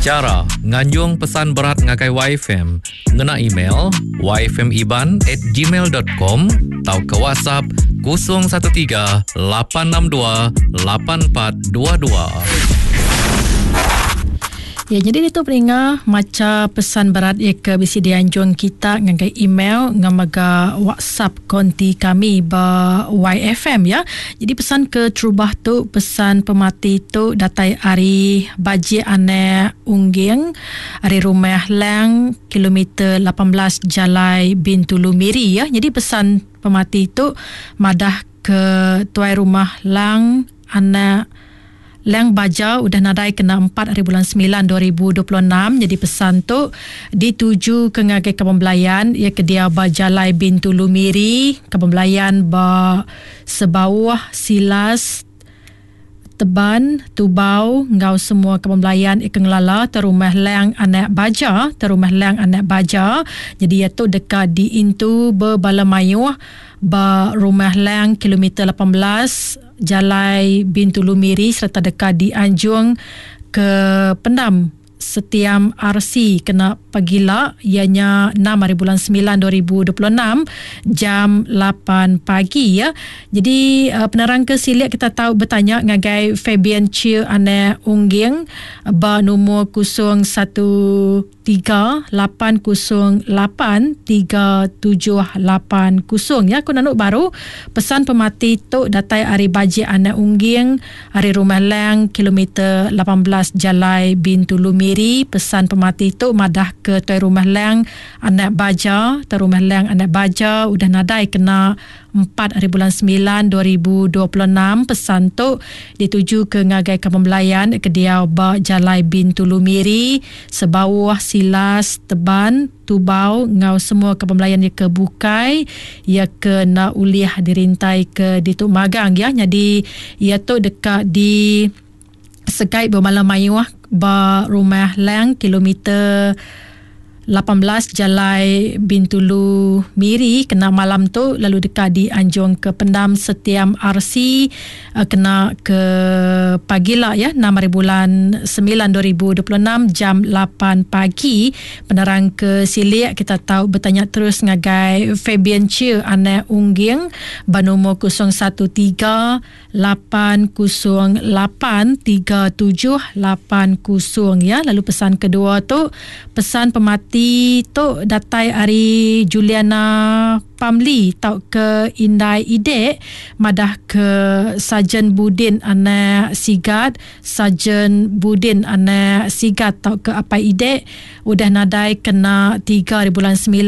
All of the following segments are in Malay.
Cara nganjung pesan berat ngagai YFM, ngena email yfmiban@gmail.com atau ke WhatsApp 013 862 8422. Ya, jadi itu peringat macam pesan berat ke bisi dianjung kita ngagai email ngamaga WhatsApp konti kami ba YFM ya. Jadi pesan ke terubah tu pesan pemati tu datai ari baji ane ungging ari rumah lang kilometer 18 Jalai Bintulu Miri ya. Jadi pesan pemati tu madah ke tuai rumah lang anak Lang Baja udah nadai kena 4 hari bulan 9 2026. Jadi pesan tu dituju ke ngagai Kepembelayan ia ke dia Bajalai Bintulu Miri, Kepembelayan ba sebawah Silas Teban, Tubau, ngau semua Kepembelayan ikeng lala terumah lang anak baja, terumah lang anak baja. Jadi iaitu dekat di Intu Balamayuh ba rumah lang kilometer 18 Jalai Bintulu Miri serta dekat di Anjung ke Pendam Setiam RC kena pagila ianya 6 hari bulan 9 2026 jam 8 pagi ya. Jadi penerang ke silik kita tahu bertanya ngagai Fabian Chia ane ungging ba nombor 013 808 3780 ya. Aku nanuk baru pesan pemati tu datai ari baji ane ungging ari rumah lang kilometer 18 Jalai Bintulu Miri. Pesan pemati tu madah ke tuai rumah lang anak baja, tuai rumah lang anak baja udah nadai kena 4 hari bulan 9 2026. Pesan tu dituju ke ngagai Kepembelayan ke dia ba Jalai Bintulu Miri sebawah Silas Teban, Tubau, ngau semua Kepembelayan ia ke Bukai, ia ke na uliah dirintai ke Dituk Magang ya. Jadi ia tu dekat di Segai Bermalam-Mayuh ba rumah lang kilometer 18 Jalai Bintulu Miri kena malam tu lalu dekat di Anjung ke Pendam Setiam RC kena ke pagila ya 6 hari bulan 9 2026 jam 8 pagi. Penerang ke silik kita tahu bertanya terus ngagai Fabian Chia ane ungging ba nombor 013 808 3780 ya. Lalu pesan kedua tu pesan pemati tu datai ari Juliana Pamli tau ke Indai Ide madah ke Sajen Budin anak Sigat, Sajen Budin anak Sigat tau ke Apai Ide udah nadai kena 3 hari bulan 9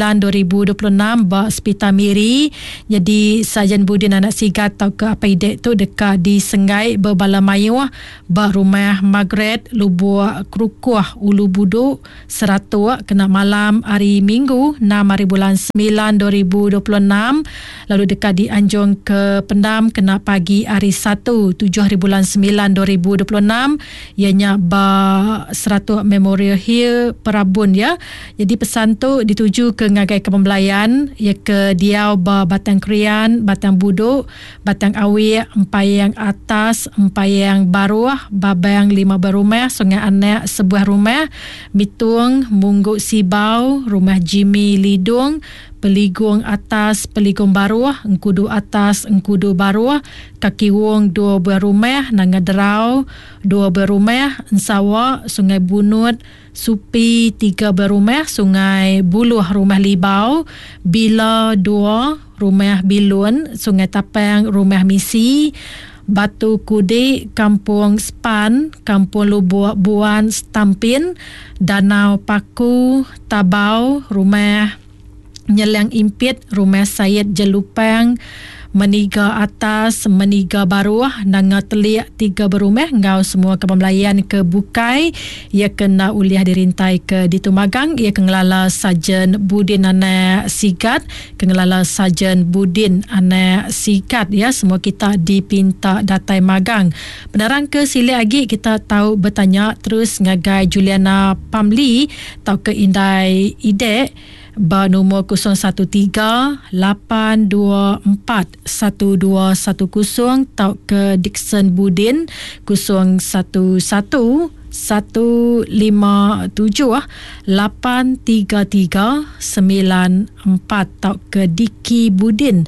2026 ba Spita Miri. Jadi Sajen Budin anak Sigat tau ke Apai Ide tu dekat di Sengai Berbalayuh ba rumah Margaret Lubuk Krukuah Ulu Buduk Seratua kena malam hari Minggu 6 hari bulan 9 2026. Lalu dekat di Anjung ke Pendam kena pagi hari 1 7 hari bulan 9 2026 ianya ba Seratua Memorial Hill Perabun ya. Jadi pesan tu dituju ke ngagai Kepembelayan ia ke Diau ba Batang Krian, Batang Buduk, Batang Awir, Empayang Atas, Empayang Baruah, Babayang 5 berumah, Sungai Anak sebuah rumah, Mitung, Mungguk Sibau, rumah Jimmy Lidung, Peligung Atas, Peligung Baruah, Engkudu Atas, Engkudu Baruah, Kaki Wong 2 berumah, Nangaderau 2 berumah, Ensawa, Sungai Bunut, Supi 3 berumah, Sungai Buluh rumah Libau, Bila 2 rumah Bilun, Sungai Tapang rumah Misi, Batu Kudi, Kampung Span, Kampung Lubuk Buan Stampin, Danau Paku, Tabau, rumah Nyelang Impit, rumah Syed Jelupang, Meniga Atas, Meniga Baruah, Nanga Teliak 3 berumah, ngau semua Kepembelayan ke Bukai, ia kena uliah dirintai ke Ditu Magang, ia kengelala Sajen Budin anak Sigat, kengelala Sajen Budin anak Sigat ya. Semua kita dipinta datai magang. Penerang ke silik lagi kita tahu bertanya terus ngagai Juliana Pamli tau ke Indai Ide ba nombor 013-824-1210 tau ke Dixon Budin 011-824-1210 153-833-944 atau ke Diki Budin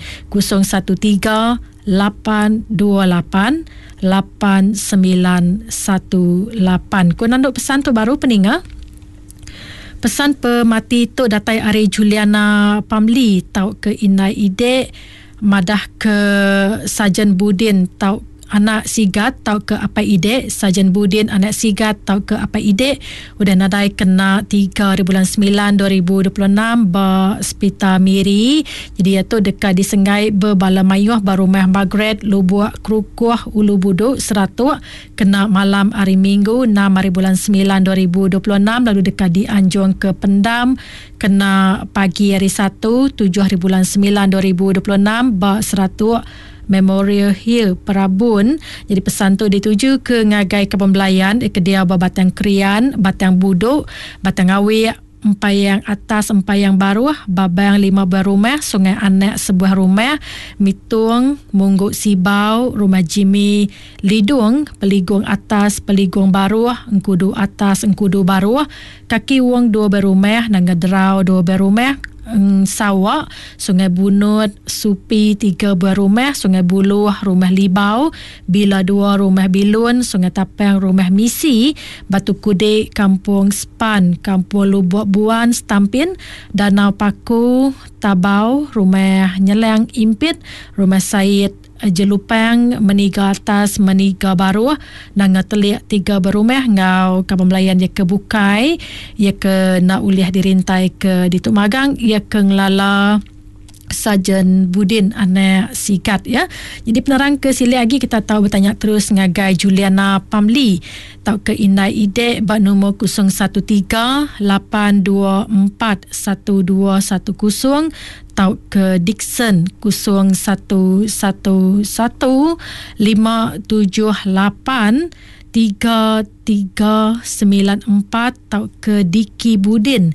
013-828-8918. Ku nanduk pesan tu baru peninga. Pesan pemati Tok Datai Ari Juliana Pamli tau ke Inai Idek madah ke Sajen Budin tau anak sigat tau ke Apai Idek, Sajen Budin anak sigat tau ke Apai Idek udah nadai kena 3 bulan 9 2026 ba Spita Miri. Jadi itu dekat disengai berbala mayuh baru meh Margaret Lubuak Krukuh Ulu Buduk Seratuk kena malam hari Minggu 6 bulan 9 2026 lalu dekat di Anjung ke Pendam kena pagi hari 1 7 bulan 9 2026 ba Seratuk Memorial Hill Perabun. Jadi pesan tu dituju ke ngagai kepembelayan ke dia Batang Krian, Batang Buduk, Batang Awik, Empayang Atas, Empayang Baru, Babang 5 buah rumah, Sungai Anak sebuah rumah, Mitung, Mungguk Sibau, Rumah Jimmy Lidung, Peligung Atas, Peligung Baru, Engkudu Atas, Engkudu Baru, Kaki Wong 2 buah rumah, Nangadrau 2 buah rumah, Sawak, Sungai Bunut, Supi 3 buah rumah, Sungai Buluh, Rumah Libau, Bila 2 Rumah Bilun, Sungai Tapang, Rumah Misi, Batu Kudik, Kampung Span, Kampung Lubuk Buan, Stampin, Danau Paku, Tabau, Rumah Nyelang Impit, Rumah Said Jelupang, Meniga Atas, Meniga Baru, Nanga Telik 3 berumah, ngau kapembelayan ia ke Bukai, ia ke nak uliah dirintai ke di Tuk Magang, ia ke ngelala Sajen Budin anak sikat ya. Jadi penerang ke sili lagi kita tahu bertanya terus ngagai Juliana Pamli tau ke Inai Idek bak nombor 013-824-1210 tau ke Dixon 0118-3394 tau ke Diki Budin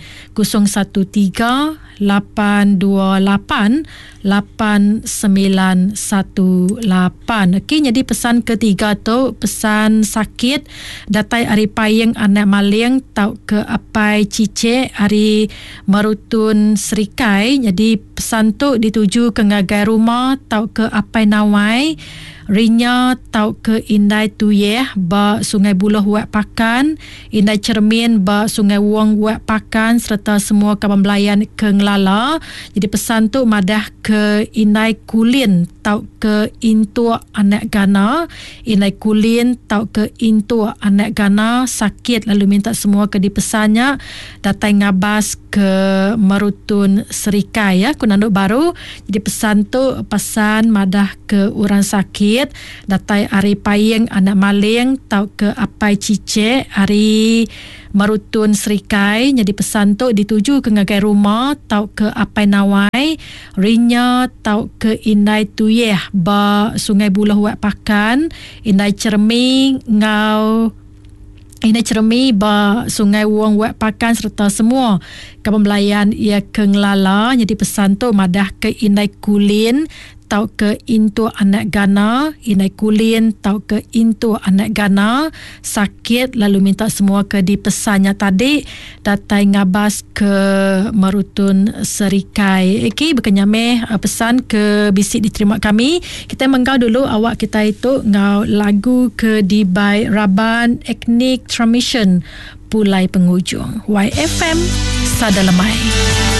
013-828-8918. Okey, jadi pesan ketiga tu pesan sakit datai ari payeng anak maling tau ke Apai Cicek ari Marutun Serikai. Jadi pesan tu dituju ke ngagai rumah tau ke Apai Nawai, Rinya tau ke Indai Tuyeh ba Sungai Buloh Wak Pakan, Indai Cermin ba Sungai Wong Wak Pakan serta semua kapembelayan ke Ngelala. Jadi pesan tu madah ke Indai Kulin tau ke Intu anak Gana, Indai Kulin tau ke Intu anak Gana sakit lalu minta semua ke dipesannya datai ngabas ke Marutun Serikai ya kunanduk baru. Jadi pesan tu pesan madah ke orang sakit datai ari payeng anak maling tau ke Apai Cicek ari Marutun Serikai. Jadi pesan tu dituju ke ngagai rumah tau ke Apai Nawai, Rinya tau ke Indai Tuyeh ba Sungai Buloh Wak Pakan, Indai Cermi ngau Indai Cermi ba Sungai Wong Wak Pakan serta semua kapembelayan ia ke Ngelala. Jadi pesan tu madah ke Indai Kulin tau ke Intu anak Gana, Indai Kulin tau ke Intu anak Gana sakit lalu minta semua ke dipesannya tadi datai ngabas ke Marutun Serikai. Okey, berkenyameh pesan ke bisik diterima kami. Kita menggau dulu awak kita itu ngau lagu ke di by Raban Ethnic Transmission Pulai Penghujung YFM Sadalamai.